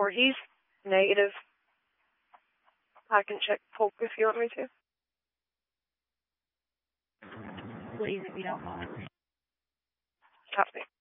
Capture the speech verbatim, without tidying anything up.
forties. Negative. I can check Polk if you want me to. Please, if you don't mind. Copy.